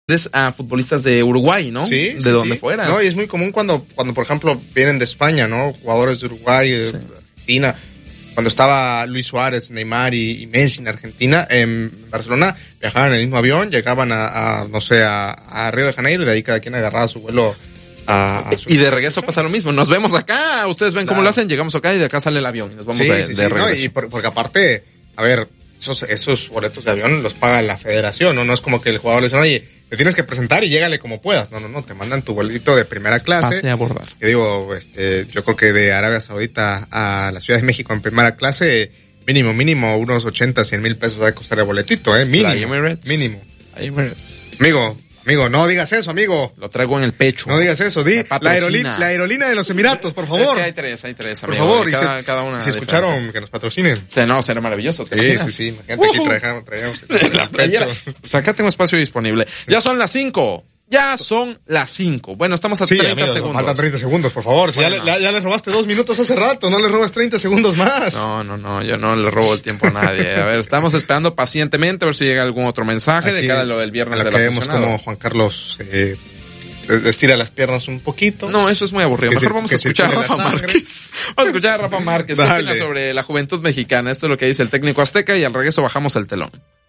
a futbolistas de Uruguay, ¿no? Sí, de donde fuera. No, y es muy común cuando por ejemplo, vienen de España, ¿no? Jugadores de Uruguay, de Argentina. Cuando estaba Luis Suárez, Neymar y Messi en Argentina, en Barcelona, viajaban en el mismo avión, llegaban a Río de Janeiro, y de ahí cada quien agarraba su vuelo y de regreso pasa lo mismo. Nos vemos acá, ustedes ven cómo lo hacen, llegamos acá y de acá sale el avión y nos vamos de regreso. No, y porque aparte, a ver, esos boletos de avión los paga la federación, ¿no? No es como que el jugador le dice, oye, te tienes que presentar y llégale como puedas. No, te mandan tu boletito de primera clase. Pase a abordar. Que digo, yo creo que de Arabia Saudita a la Ciudad de México en primera clase, mínimo, unos 80, 100 mil pesos va a costar el boletito, mínimo. Amigo, no digas eso, amigo. Lo traigo en el pecho. No digas eso, la aerolínea de los Emiratos, por favor. Es que hay tres, amigo. Por favor, y cada una si escucharon diferente. que nos patrocinen. Será maravilloso. Sí. Imagínate aquí traíamos el pecho. Pues acá tengo espacio disponible. Ya son las 5. Bueno, estamos a 30 segundos. Faltan 30 segundos, por favor. Si ya le robaste 2 minutos hace rato, no le robes 30 segundos más. No, yo no le robo el tiempo a nadie. A ver, estamos esperando pacientemente a ver si llega algún otro mensaje de cara a lo del viernes de la vemos como Juan Carlos estira las piernas un poquito. No, eso es muy aburrido. Mejor vamos a escuchar a Rafa Márquez. Vamos a escuchar a Rafa Márquez. ¿Qué opina sobre la juventud mexicana? Esto es lo que dice el técnico azteca y al regreso bajamos el telón.